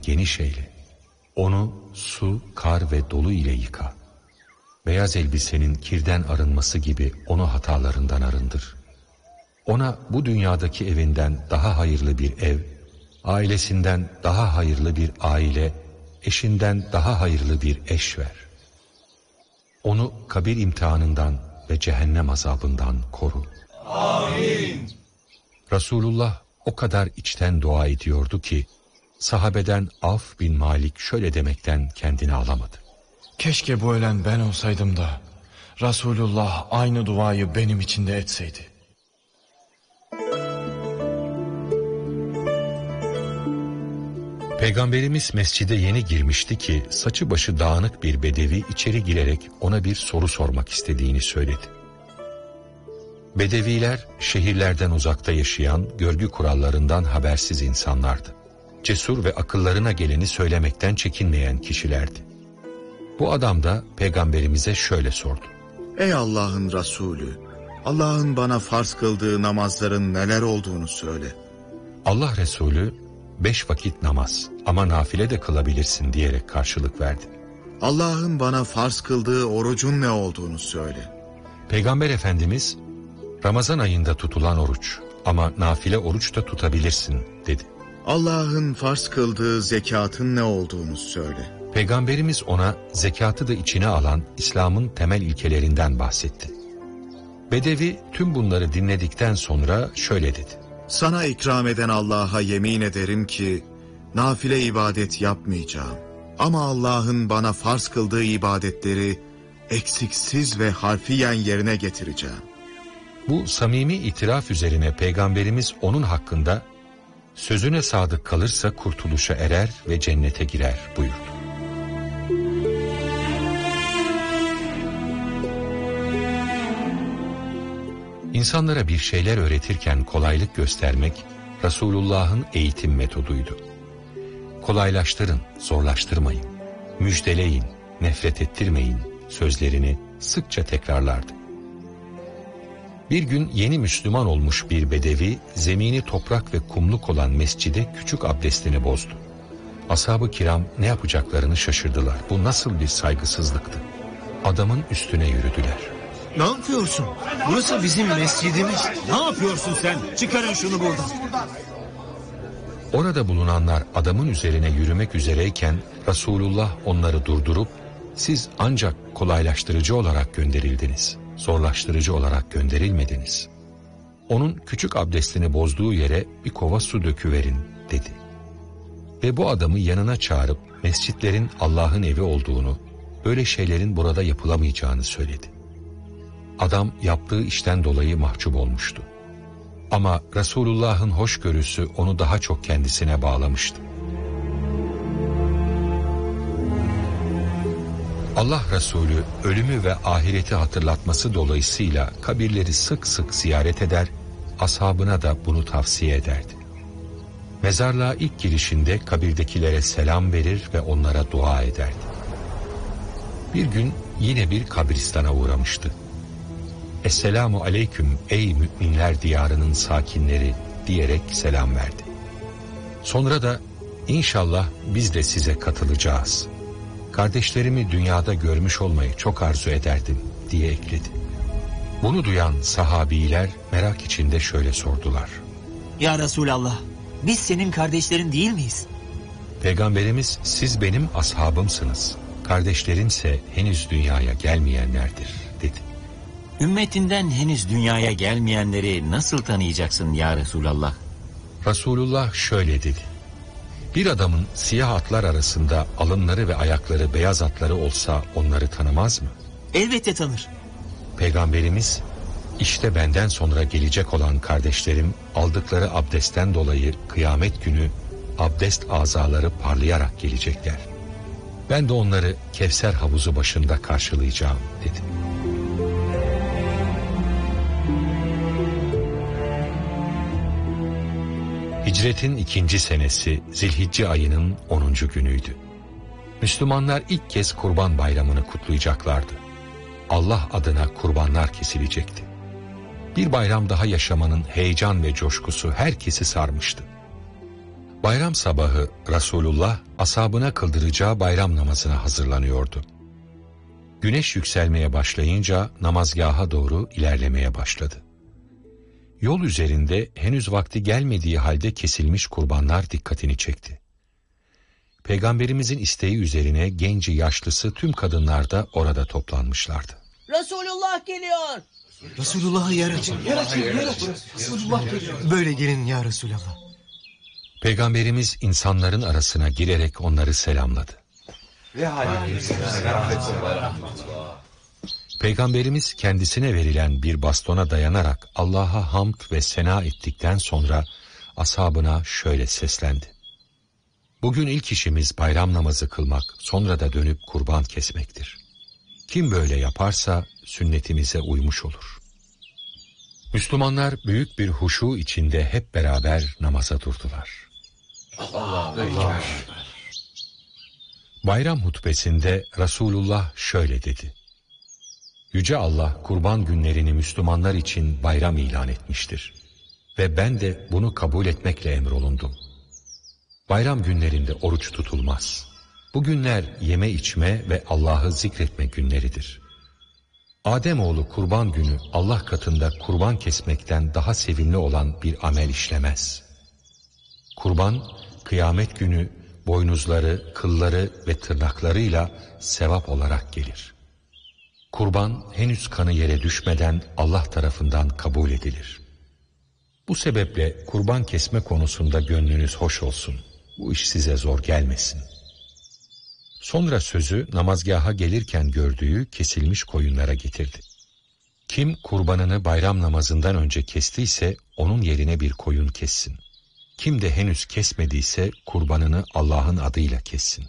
geniş eyle. Onu su, kar ve dolu ile yıka. Beyaz elbisenin kirden arınması gibi onu hatalarından arındır. Ona bu dünyadaki evinden daha hayırlı bir ev, ailesinden daha hayırlı bir aile, eşinden daha hayırlı bir eş ver. Onu kabir imtihanından ve cehennem azabından koru. Amin. Resulullah o kadar içten dua ediyordu ki, sahabeden Avf bin Malik şöyle demekten kendini alamadı. Keşke bu ölen ben olsaydım da Resulullah aynı duayı benim için de etseydi. Peygamberimiz mescide yeni girmişti ki saçı başı dağınık bir bedevi içeri girerek ona bir soru sormak istediğini söyledi. Bedeviler şehirlerden uzakta yaşayan, görgü kurallarından habersiz insanlardı. Cesur ve akıllarına geleni söylemekten çekinmeyen kişilerdi. Bu adam da Peygamberimize şöyle sordu. Ey Allah'ın Resulü, Allah'ın bana farz kıldığı namazların neler olduğunu söyle. Allah Resulü 5 vakit namaz ama nafile de kılabilirsin diyerek karşılık verdi. Allah'ın bana farz kıldığı orucun ne olduğunu söyle. Peygamber Efendimiz Ramazan ayında tutulan oruç ama nafile oruç da tutabilirsin dedi. Allah'ın farz kıldığı zekatın ne olduğunu söyle. Peygamberimiz ona zekatı da içine alan İslam'ın temel ilkelerinden bahsetti. Bedevi tüm bunları dinledikten sonra şöyle dedi. Sana ikram eden Allah'a yemin ederim ki nafile ibadet yapmayacağım. Ama Allah'ın bana farz kıldığı ibadetleri eksiksiz ve harfiyen yerine getireceğim. Bu samimi itiraf üzerine Peygamberimiz onun hakkında sözüne sadık kalırsa kurtuluşa erer ve cennete girer buyurdu. İnsanlara bir şeyler öğretirken kolaylık göstermek Resulullah'ın eğitim metoduydu. Kolaylaştırın, zorlaştırmayın, müjdeleyin, nefret ettirmeyin sözlerini sıkça tekrarlardı. Bir gün yeni Müslüman olmuş bir bedevi zemini toprak ve kumluk olan mescide küçük abdestini bozdu. Ashab-ı kiram ne yapacaklarını şaşırdılar. Bu nasıl bir saygısızlıktı? Adamın üstüne yürüdüler. Ne yapıyorsun? Burası bizim mescidimiz. Ne yapıyorsun sen? Çıkarın şunu buradan. Orada bulunanlar adamın üzerine yürümek üzereyken Resulullah onları durdurup siz ancak kolaylaştırıcı olarak gönderildiniz, zorlaştırıcı olarak gönderilmediniz. Onun küçük abdestini bozduğu yere bir kova su döküverin dedi. Ve bu adamı yanına çağırıp mescitlerin Allah'ın evi olduğunu, böyle şeylerin burada yapılamayacağını söyledi. Adam yaptığı işten dolayı mahcup olmuştu. Ama Resulullah'ın hoşgörüsü onu daha çok kendisine bağlamıştı. Allah Resulü ölümü ve ahireti hatırlatması dolayısıyla kabirleri sık sık ziyaret eder, ashabına da bunu tavsiye ederdi. Mezarlığa ilk girişinde kabirdekilere selam verir ve onlara dua ederdi. Bir gün yine bir kabristana uğramıştı. Esselamu aleyküm ey müminler diyarının sakinleri diyerek selam verdi. Sonra da inşallah biz de size katılacağız. Kardeşlerimi dünyada görmüş olmayı çok arzu ederdim diye ekledi. Bunu duyan sahabiler merak içinde şöyle sordular. Ya Resulallah, biz senin kardeşlerin değil miyiz? Peygamberimiz siz benim ashabımsınız. Kardeşlerimse henüz dünyaya gelmeyenlerdir dedi. Ümmetinden henüz dünyaya gelmeyenleri nasıl tanıyacaksın ya Resulallah? Resulullah şöyle dedi. Bir adamın siyah atlar arasında alınları ve ayakları beyaz atları olsa onları tanımaz mı? Elbette tanır. Peygamberimiz işte benden sonra gelecek olan kardeşlerim aldıkları abdestten dolayı kıyamet günü abdest azaları parlayarak gelecekler. Ben de onları Kevser havuzu başında karşılayacağım dedi. Hicretin 2. senesi Zilhicce ayının 10. günüydü. Müslümanlar ilk kez Kurban Bayramı'nı kutlayacaklardı. Allah adına kurbanlar kesilecekti. Bir bayram daha yaşamanın heyecan ve coşkusu herkesi sarmıştı. Bayram sabahı Resulullah ashabına kıldıracağı bayram namazına hazırlanıyordu. Güneş yükselmeye başlayınca namazgaha doğru ilerlemeye başladı. Yol üzerinde henüz vakti gelmediği halde kesilmiş kurbanlar dikkatini çekti. Peygamberimizin isteği üzerine genci yaşlısı tüm kadınlar da orada toplanmışlardı. Resulullah geliyor. Resulullah'ı yer açın. Resulullah geliyor. Böyle gelin ya Resulallah. Peygamberimiz insanların arasına girerek onları selamladı. Peygamberimiz kendisine verilen bir bastona dayanarak Allah'a hamd ve sena ettikten sonra ashabına şöyle seslendi. Bugün ilk işimiz bayram namazı kılmak, sonra da dönüp kurban kesmektir. Kim böyle yaparsa sünnetimize uymuş olur. Müslümanlar büyük bir huşu içinde hep beraber namaza durdular. Bayram hutbesinde Resulullah şöyle dedi. Yüce Allah kurban günlerini Müslümanlar için bayram ilan etmiştir. Ve ben de bunu kabul etmekle emrolundum. Bayram günlerinde oruç tutulmaz. Bu günler yeme içme ve Allah'ı zikretme günleridir. Ademoğlu kurban günü Allah katında kurban kesmekten daha sevimli olan bir amel işlemez. Kurban, kıyamet günü boynuzları, kılları ve tırnaklarıyla sevap olarak gelir. Kurban henüz kanı yere düşmeden Allah tarafından kabul edilir. Bu sebeple kurban kesme konusunda gönlünüz hoş olsun. Bu iş size zor gelmesin. Sonra sözü namazgaha gelirken gördüğü kesilmiş koyunlara getirdi. Kim kurbanını bayram namazından önce kestiyse onun yerine bir koyun kessin. Kim de henüz kesmediyse kurbanını Allah'ın adıyla kessin.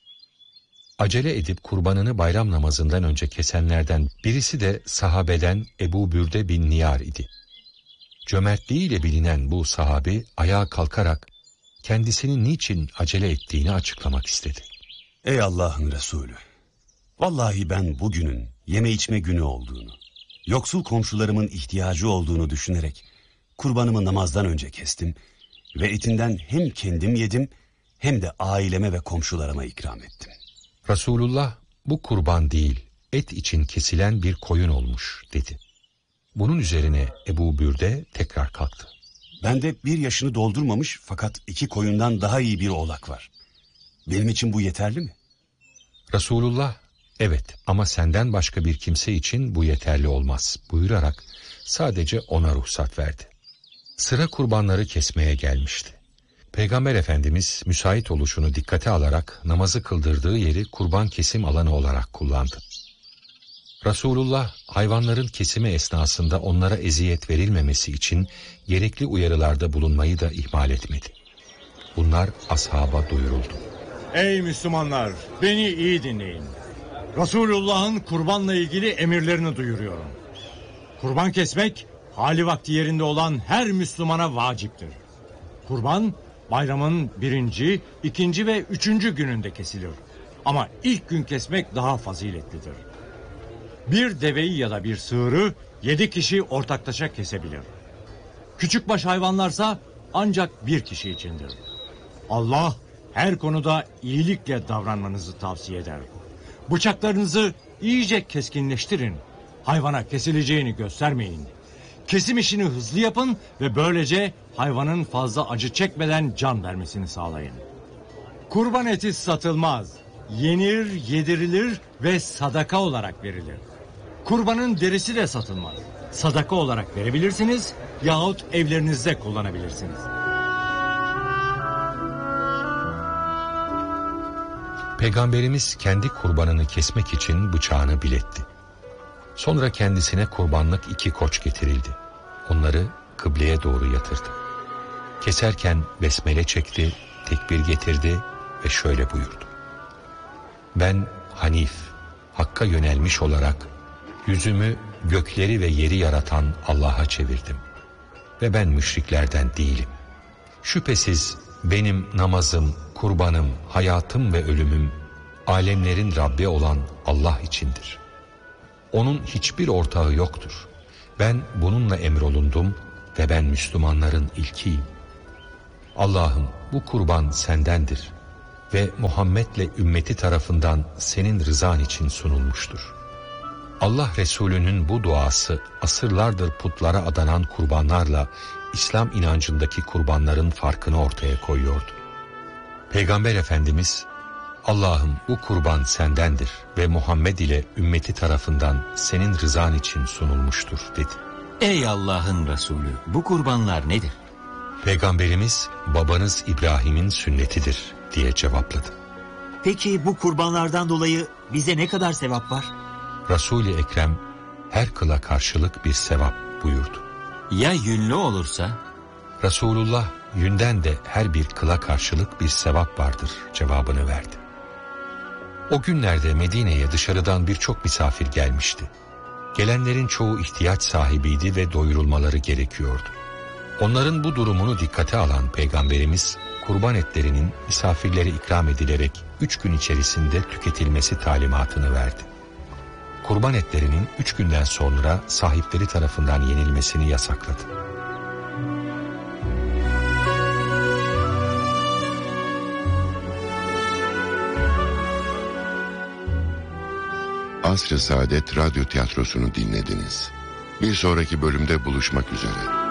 Acele edip kurbanını bayram namazından önce kesenlerden birisi de sahabeden Ebu Bürde bin Niyar idi. Cömertliğiyle bilinen bu sahabi ayağa kalkarak kendisinin niçin acele ettiğini açıklamak istedi. Ey Allah'ın Resulü! Vallahi ben bugünün yeme içme günü olduğunu, yoksul komşularımın ihtiyacı olduğunu düşünerek kurbanımı namazdan önce kestim ve etinden hem kendim yedim hem de aileme ve komşularıma ikram ettim. Resulullah bu kurban değil, et için kesilen bir koyun olmuş dedi. Bunun üzerine Ebu Bürde tekrar kalktı. Bende 1 yaşını doldurmamış fakat 2 koyundan daha iyi bir oğlak var. Benim için bu yeterli mi? Resulullah, evet ama senden başka bir kimse için bu yeterli olmaz buyurarak sadece ona ruhsat verdi. Sıra kurbanları kesmeye gelmişti. Peygamber Efendimiz müsait oluşunu dikkate alarak namazı kıldırdığı yeri kurban kesim alanı olarak kullandı. Resulullah hayvanların kesimi esnasında onlara eziyet verilmemesi için gerekli uyarılarda bulunmayı da ihmal etmedi. Bunlar ashaba duyuruldu. Ey Müslümanlar, beni iyi dinleyin. Resulullah'ın kurbanla ilgili emirlerini duyuruyorum. Kurban kesmek hali vakti yerinde olan her Müslümana vaciptir. Kurban bayramın 1., 2. ve 3. gününde kesilir. Ama ilk gün kesmek daha faziletlidir. Bir deveyi ya da bir sığırı 7 kişi ortaklaşa kesebilir. Küçükbaş hayvanlarsa ancak 1 kişi içindir. Allah her konuda iyilikle davranmanızı tavsiye eder. Bıçaklarınızı iyice keskinleştirin. Hayvana kesileceğini göstermeyin. Kesim işini hızlı yapın ve böylece hayvanın fazla acı çekmeden can vermesini sağlayın. Kurban eti satılmaz. Yenir, yedirilir ve sadaka olarak verilir. Kurbanın derisi de satılmaz. Sadaka olarak verebilirsiniz yahut evlerinizde kullanabilirsiniz. Peygamberimiz kendi kurbanını kesmek için bıçağını biletti. Sonra kendisine kurbanlık 2 koç getirildi. Onları kıbleye doğru yatırdı. Keserken besmele çekti, tekbir getirdi ve şöyle buyurdu. Ben Hanif, Hakk'a yönelmiş olarak yüzümü gökleri ve yeri yaratan Allah'a çevirdim. Ve ben müşriklerden değilim. Şüphesiz benim namazım, kurbanım, hayatım ve ölümüm alemlerin Rabbi olan Allah içindir. Onun hiçbir ortağı yoktur. Ben bununla emrolundum ve ben Müslümanların ilkiyim. Allah'ım bu kurban sendendir ve Muhammed'le ümmeti tarafından senin rızan için sunulmuştur. Allah Resulü'nün bu duası asırlardır putlara adanan kurbanlarla İslam inancındaki kurbanların farkını ortaya koyuyordu. Peygamber Efendimiz, Allah'ım bu kurban sendendir ve Muhammed ile ümmeti tarafından senin rızan için sunulmuştur dedi. Ey Allah'ın Resulü, bu kurbanlar nedir? Peygamberimiz babanız İbrahim'in sünnetidir diye cevapladı. Peki bu kurbanlardan dolayı bize ne kadar sevap var? Resul-i Ekrem her kıla karşılık bir sevap buyurdu. Ya yünlü olursa? Resulullah yünden de her bir kıla karşılık bir sevap vardır cevabını verdi. O günlerde Medine'ye dışarıdan birçok misafir gelmişti. Gelenlerin çoğu ihtiyaç sahibiydi ve doyurulmaları gerekiyordu. Onların bu durumunu dikkate alan Peygamberimiz, kurban etlerinin misafirlere ikram edilerek 3 gün içerisinde tüketilmesi talimatını verdi. Kurban etlerinin 3 günden sonra sahipleri tarafından yenilmesini yasakladı. Asr-ı Saadet Radyo Tiyatrosu'nu dinlediniz. Bir sonraki bölümde buluşmak üzere.